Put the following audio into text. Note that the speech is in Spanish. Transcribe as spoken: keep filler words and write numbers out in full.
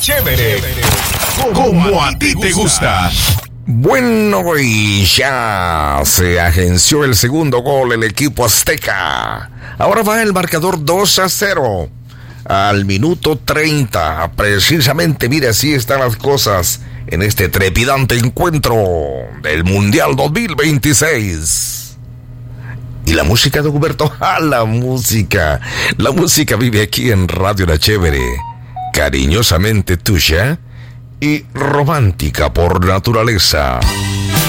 Chévere, como a ti te gusta. Bueno, y ya se agenció el segundo gol el equipo azteca. Ahora va el marcador dos a cero. Al minuto treinta, precisamente, mire, así están las cosas en este trepidante encuentro del Mundial dos mil veintiséis. Y la música de Huberto, ¡ah, la música! La música vive aquí en Radio La Chévere, cariñosamente tuya y romántica por naturaleza.